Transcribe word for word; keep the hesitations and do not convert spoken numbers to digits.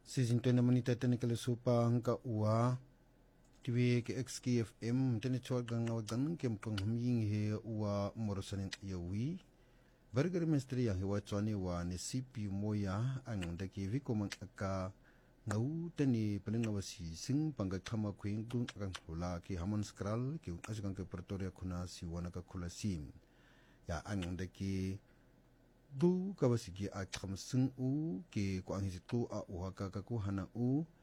Season two naman ita tani kala supa hangka uwa tiwi ke X K F M tani chwag gang nawagan kem kong huming he uwa morosanin yawi bargari mestri yang hewa chwani wa ni C P moya ang daki viko mang aka ngau tani paling nawasi sing pangga kama kuing gung akan hula ki hamon skral ki asgang ke Pretoria kuna si wana ka kula sim ya ang daki du kawasigi a kam sung u ke ko ang hisitu a uhaka ka ku hana u